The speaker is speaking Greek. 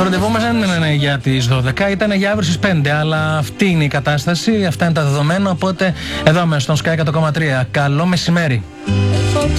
Το ραντεβού μας δεν είναι για τις 12, ήταν για αύριο στις 5, αλλά αυτή είναι η κατάσταση, αυτά είναι τα δεδομένα, οπότε εδώ είμαστε στον Sky 100,3. Καλό μεσημέρι.